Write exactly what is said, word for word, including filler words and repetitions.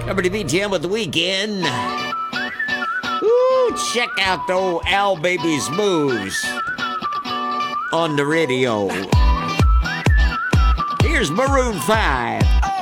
W B T M with the weekend. Ooh, check out the old Al Baby's moves on the radio. Here's Maroon five.